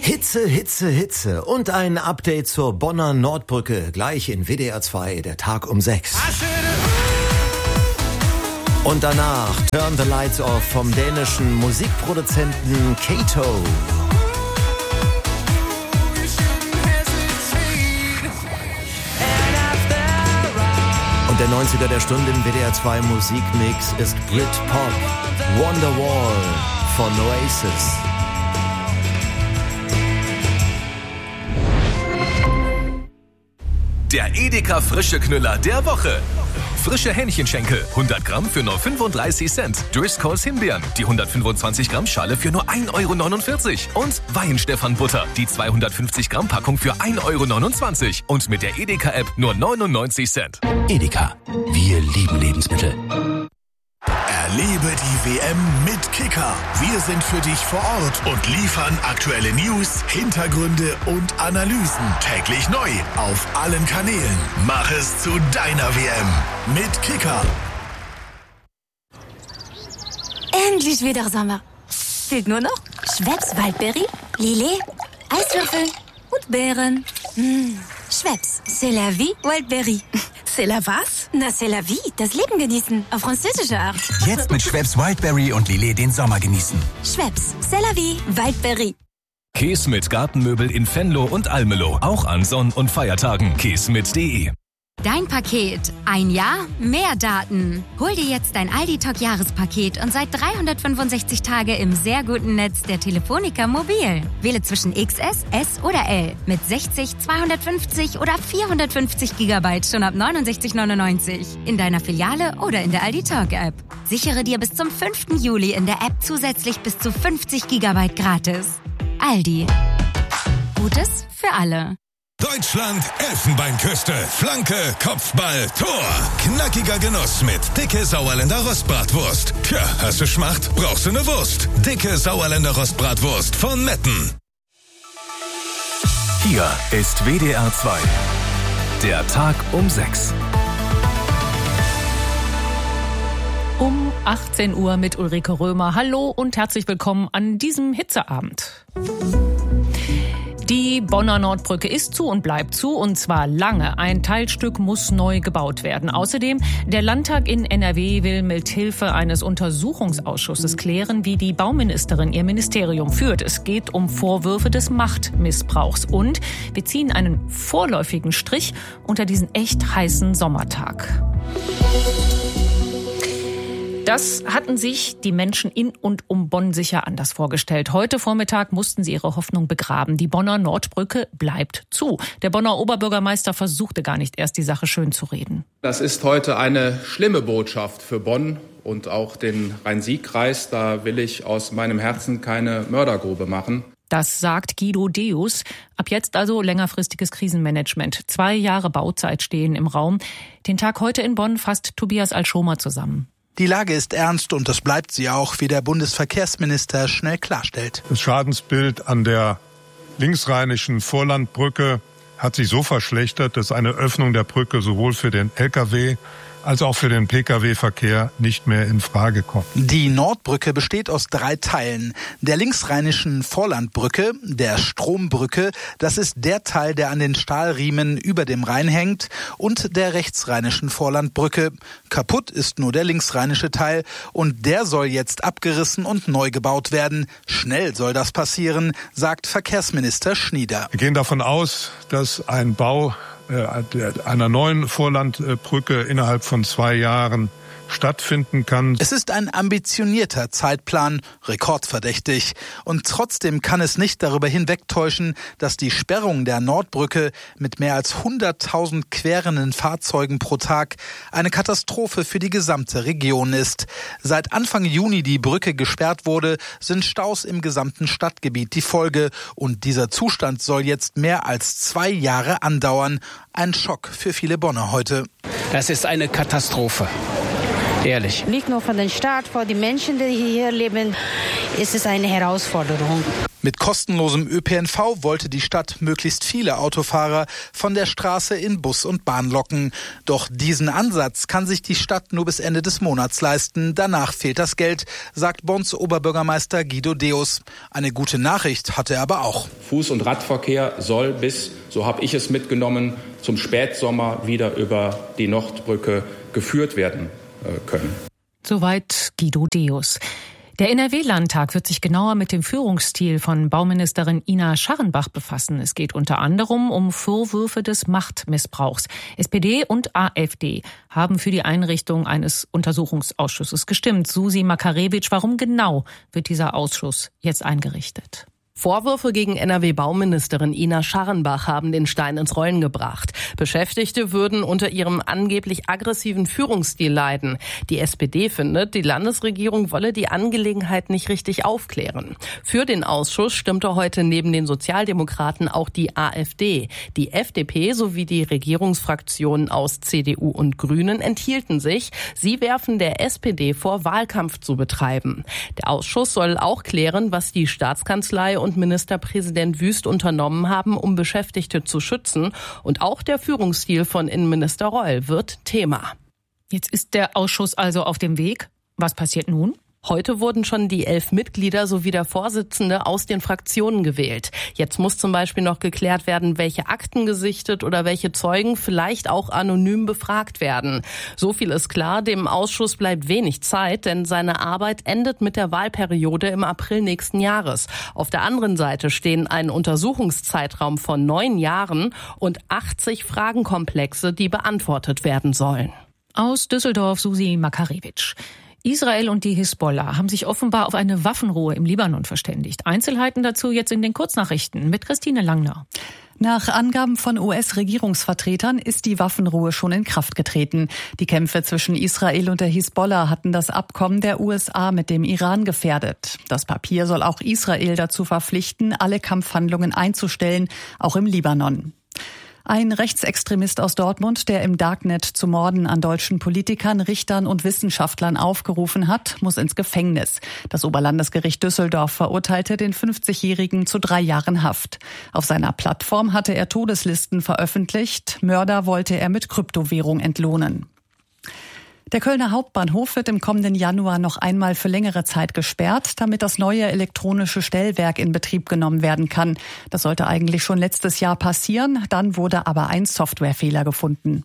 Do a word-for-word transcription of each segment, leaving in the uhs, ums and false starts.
Hitze, Hitze, Hitze und ein Update zur Bonner Nordbrücke gleich in W D R zwei, der Tag um sechs. Und danach Turn the Lights Off vom dänischen Musikproduzenten Kato. Und der neunziger der Stunde im W D R zwei Musikmix ist Britpop, Wonderwall von Oasis. Der Edeka Frische Knüller der Woche. Frische Hähnchenschenkel, hundert Gramm für nur fünfunddreißig Cent. Driscolls Himbeeren, die hundertfünfundzwanzig Gramm Schale für nur ein Euro neunundvierzig. Und Weihenstephan Butter, die zweihundertfünfzig Gramm Packung für ein Euro neunundzwanzig. Und mit der Edeka-App nur neunundneunzig Cent. Edeka, wir lieben Lebensmittel. Erlebe die W M mit Kicker. Wir sind für dich vor Ort und liefern aktuelle News, Hintergründe und Analysen. Täglich neu auf allen Kanälen. Mach es zu deiner W M mit Kicker. Endlich wieder Sommer. Fehlt nur noch Schweppes Waldbeere, Lillet, Eiswürfel und Beeren. Mmh. Schweppes, c'est la vie, Wildberry. C'est la was? Na, c'est la vie, das Leben genießen, auf französische Art. Jetzt mit Schweppes Wildberry und Lillet den Sommer genießen. Schweppes, c'est la vie, Wildberry. Käse mit Gartenmöbel in Venlo und Almelo, auch an Sonn- und Feiertagen. käse mit punkt de. Dein Paket. Ein Jahr, mehr Daten. Hol dir jetzt dein Aldi-Talk-Jahrespaket und seit dreihundertfünfundsechzig Tage im sehr guten Netz der Telefonica Mobil. Wähle zwischen X S, S oder L mit sechzig, zweihundertfünfzig oder vierhundertfünfzig Gigabyte schon ab neunundsechzig neunundneunzig. In deiner Filiale oder in der Aldi-Talk-App. Sichere dir bis zum fünften Juli in der App zusätzlich bis zu fünfzig Gigabyte gratis. Aldi. Gutes für alle. Deutschland, Elfenbeinküste, Flanke, Kopfball, Tor. Knackiger Genuss mit dicke Sauerländer Rostbratwurst. Tja, hast du Schmacht? Brauchst du ne Wurst? Dicke Sauerländer Rostbratwurst von Metten. Hier ist W D R zwei. Der Tag um sechs. Um achtzehn Uhr mit Ulrike Römer. Hallo und herzlich willkommen an diesem Hitzeabend. Die Bonner Nordbrücke ist zu und bleibt zu, und zwar lange. Ein Teilstück muss neu gebaut werden. Außerdem, der Landtag in N R W will mithilfe eines Untersuchungsausschusses klären, wie die Bauministerin ihr Ministerium führt. Es geht um Vorwürfe des Machtmissbrauchs. Und wir ziehen einen vorläufigen Strich unter diesen echt heißen Sommertag. Das hatten sich die Menschen in und um Bonn sicher anders vorgestellt. Heute Vormittag mussten sie ihre Hoffnung begraben. Die Bonner Nordbrücke bleibt zu. Der Bonner Oberbürgermeister versuchte gar nicht erst, die Sache schön zu reden. Das ist heute eine schlimme Botschaft für Bonn und auch den Rhein-Sieg-Kreis. Da will ich aus meinem Herzen keine Mördergrube machen. Das sagt Guido Deus. Ab jetzt also längerfristiges Krisenmanagement. Zwei Jahre Bauzeit stehen im Raum. Den Tag heute in Bonn fasst Tobias Alschomer zusammen. Die Lage ist ernst und das bleibt sie auch, wie der Bundesverkehrsminister schnell klarstellt. Das Schadensbild an der linksrheinischen Vorlandbrücke hat sich so verschlechtert, dass eine Öffnung der Brücke sowohl für den L K W als auch für den Pkw-Verkehr nicht mehr in Frage kommt. Die Nordbrücke besteht aus drei Teilen. Der linksrheinischen Vorlandbrücke, der Strombrücke, das ist der Teil, der an den Stahlriemen über dem Rhein hängt, und der rechtsrheinischen Vorlandbrücke. Kaputt ist nur der linksrheinische Teil und der soll jetzt abgerissen und neu gebaut werden. Schnell soll das passieren, sagt Verkehrsminister Schnieder. Wir gehen davon aus, dass ein Bau einer neuen Vorlandbrücke innerhalb von zwei Jahren stattfinden kann. Es ist ein ambitionierter Zeitplan, rekordverdächtig. Und trotzdem kann es nicht darüber hinwegtäuschen, dass die Sperrung der Nordbrücke mit mehr als hunderttausend querenden Fahrzeugen pro Tag eine Katastrophe für die gesamte Region ist. Seit Anfang Juni die Brücke gesperrt wurde, sind Staus im gesamten Stadtgebiet die Folge. Und dieser Zustand soll jetzt mehr als zwei Jahre andauern. Ein Schock für viele Bonner heute. Das ist eine Katastrophe. Ehrlich. Nicht nur für den Staat, für die Menschen, die hier leben, ist es eine Herausforderung. Mit kostenlosem Ö P N V wollte die Stadt möglichst viele Autofahrer von der Straße in Bus und Bahn locken. Doch diesen Ansatz kann sich die Stadt nur bis Ende des Monats leisten. Danach fehlt das Geld, sagt Bonns Oberbürgermeister Guido Deus. Eine gute Nachricht hat er aber auch. Fuß- und Radverkehr soll bis, so habe ich es mitgenommen, zum Spätsommer wieder über die Nordbrücke geführt werden können. Soweit Guido Deus. Der N R W-Landtag wird sich genauer mit dem Führungsstil von Bauministerin Ina Scharrenbach befassen. Es geht unter anderem um Vorwürfe des Machtmissbrauchs. S P D und A f D haben für die Einrichtung eines Untersuchungsausschusses gestimmt. Susi Makarewitsch, warum genau wird dieser Ausschuss jetzt eingerichtet? Vorwürfe gegen N R W-Bauministerin Ina Scharrenbach haben den Stein ins Rollen gebracht. Beschäftigte würden unter ihrem angeblich aggressiven Führungsstil leiden. Die S P D findet, die Landesregierung wolle die Angelegenheit nicht richtig aufklären. Für den Ausschuss stimmte heute neben den Sozialdemokraten auch die A f D. Die F D P sowie die Regierungsfraktionen aus C D U und Grünen enthielten sich. Sie werfen der S P D vor, Wahlkampf zu betreiben. Der Ausschuss soll auch klären, was die Staatskanzlei und Ministerpräsident Wüst unternommen haben, um Beschäftigte zu schützen. Und auch der Führungsstil von Innenminister Reul wird Thema. Jetzt ist der Ausschuss also auf dem Weg. Was passiert nun? Heute wurden schon die elf Mitglieder sowie der Vorsitzende aus den Fraktionen gewählt. Jetzt muss zum Beispiel noch geklärt werden, welche Akten gesichtet oder welche Zeugen vielleicht auch anonym befragt werden. So viel ist klar, dem Ausschuss bleibt wenig Zeit, denn seine Arbeit endet mit der Wahlperiode im April nächsten Jahres. Auf der anderen Seite stehen ein Untersuchungszeitraum von neun Jahren und achtzig Fragenkomplexe, die beantwortet werden sollen. Aus Düsseldorf Susi Makarewitsch. Israel und die Hisbollah haben sich offenbar auf eine Waffenruhe im Libanon verständigt. Einzelheiten dazu jetzt in den Kurznachrichten mit Christine Langner. Nach Angaben von U S-Regierungsvertretern ist die Waffenruhe schon in Kraft getreten. Die Kämpfe zwischen Israel und der Hisbollah hatten das Abkommen der U S A mit dem Iran gefährdet. Das Papier soll auch Israel dazu verpflichten, alle Kampfhandlungen einzustellen, auch im Libanon. Ein Rechtsextremist aus Dortmund, der im Darknet zu Morden an deutschen Politikern, Richtern und Wissenschaftlern aufgerufen hat, muss ins Gefängnis. Das Oberlandesgericht Düsseldorf verurteilte den fünfzigjährigen zu drei Jahren Haft. Auf seiner Plattform hatte er Todeslisten veröffentlicht. Mörder wollte er mit Kryptowährung entlohnen. Der Kölner Hauptbahnhof wird im kommenden Januar noch einmal für längere Zeit gesperrt, damit das neue elektronische Stellwerk in Betrieb genommen werden kann. Das sollte eigentlich schon letztes Jahr passieren, dann wurde aber ein Softwarefehler gefunden.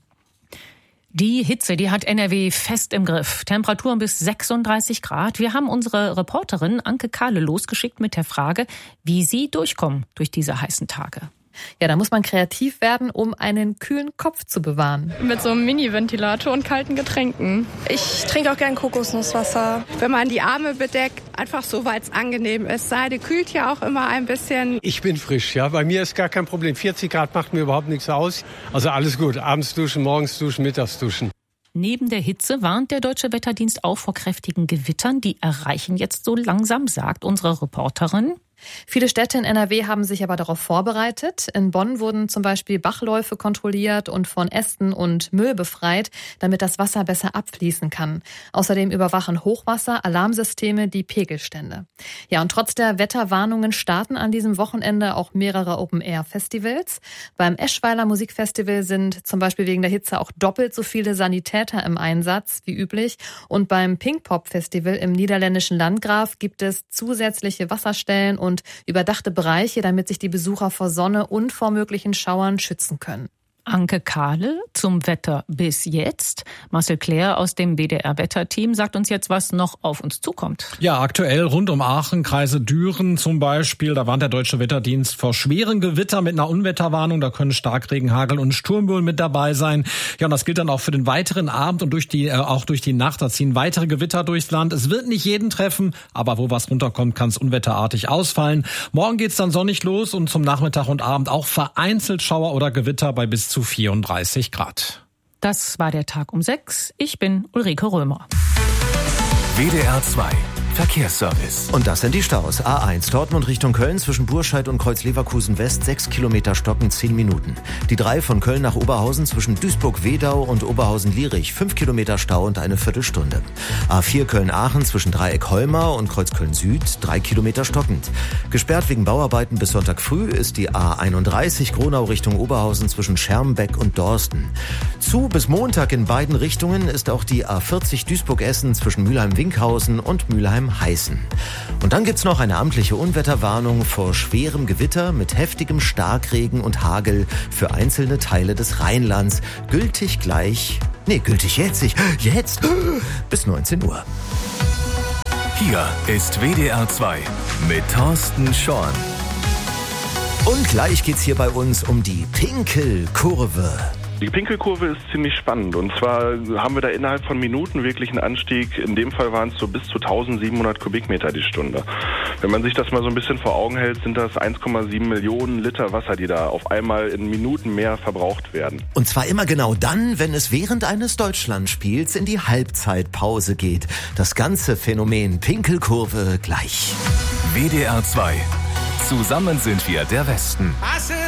Die Hitze, die hat N R W fest im Griff. Temperaturen bis sechsunddreißig Grad. Wir haben unsere Reporterin Anke Kahle losgeschickt mit der Frage, wie sie durchkommen durch diese heißen Tage. Ja, da muss man kreativ werden, um einen kühlen Kopf zu bewahren. Mit so einem Mini-Ventilator und kalten Getränken. Ich trinke auch gern Kokosnusswasser. Wenn man die Arme bedeckt, einfach so, weil es angenehm ist. Seide kühlt ja auch immer ein bisschen. Ich bin frisch, ja. Bei mir ist gar kein Problem. vierzig Grad macht mir überhaupt nichts aus. Also alles gut. Abends duschen, morgens duschen, mittags duschen. Neben der Hitze warnt der Deutsche Wetterdienst auch vor kräftigen Gewittern. Die erreichen jetzt so langsam, sagt unsere Reporterin. Viele Städte in N R W haben sich aber darauf vorbereitet. In Bonn wurden zum Beispiel Bachläufe kontrolliert und von Ästen und Müll befreit, damit das Wasser besser abfließen kann. Außerdem überwachen Hochwasser-Alarmsysteme die Pegelstände. Ja, und trotz der Wetterwarnungen starten an diesem Wochenende auch mehrere Open-Air-Festivals. Beim Eschweiler Musikfestival sind zum Beispiel wegen der Hitze auch doppelt so viele Sanitäter im Einsatz wie üblich. Und beim Pinkpop-Festival im niederländischen Landgraf gibt es zusätzliche Wasserstellen und überdachte Bereiche, damit sich die Besucher vor Sonne und vor möglichen Schauern schützen können. Anke Kahle zum Wetter bis jetzt. Marcel Claire aus dem B D R-Wetterteam sagt uns jetzt, was noch auf uns zukommt. Ja, aktuell rund um Aachen, Kreise Düren zum Beispiel. Da warnt der Deutsche Wetterdienst vor schweren Gewitter mit einer Unwetterwarnung. Da können Starkregen, Hagel und Sturmböen mit dabei sein. Ja, und das gilt dann auch für den weiteren Abend und durch die äh, auch durch die Nacht. Da ziehen weitere Gewitter durchs Land. Es wird nicht jeden treffen, aber wo was runterkommt, kann es unwetterartig ausfallen. Morgen geht's dann sonnig los und zum Nachmittag und Abend auch vereinzelt Schauer oder Gewitter bei bis zu vierunddreißig Grad. Das war der Tag um sechs. Ich bin Ulrike Römer. W D R zwei. Verkehrsservice. Und das sind die Staus. A eins Dortmund Richtung Köln zwischen Burscheid und Kreuz-Leverkusen West sechs Kilometer stocken, zehn Minuten. Die drei von Köln nach Oberhausen zwischen Duisburg-Wedau und Oberhausen-Lierich fünf Kilometer Stau und eine Viertelstunde. A vier Köln-Aachen zwischen Dreieck-Holmar und Kreuzköln-Süd drei Kilometer stockend. Gesperrt wegen Bauarbeiten bis Sonntag früh ist die A einunddreißig Gronau Richtung Oberhausen zwischen Schermbeck und Dorsten. Zu bis Montag in beiden Richtungen ist auch die A vierzig Duisburg-Essen zwischen Mülheim-Winkhausen und Mülheim-Heißen. Und dann gibt's noch eine amtliche Unwetterwarnung vor schwerem Gewitter mit heftigem Starkregen und Hagel für einzelne Teile des Rheinlands. Gültig gleich, nee, gültig jetzt, ich, jetzt, bis neunzehn Uhr. Hier ist W D R zwei mit Thorsten Schorn. Und gleich geht's hier bei uns um die Pinkelkurve. Die Pinkelkurve ist ziemlich spannend und zwar haben wir da innerhalb von Minuten wirklich einen Anstieg. In dem Fall waren es so bis zu eintausendsiebenhundert Kubikmeter die Stunde. Wenn man sich das mal so ein bisschen vor Augen hält, sind das eins Komma sieben Millionen Liter Wasser, die da auf einmal in Minuten mehr verbraucht werden. Und zwar immer genau dann, wenn es während eines Deutschlandspiels in die Halbzeitpause geht. Das ganze Phänomen Pinkelkurve gleich. W D R zwei. Zusammen sind wir der Westen.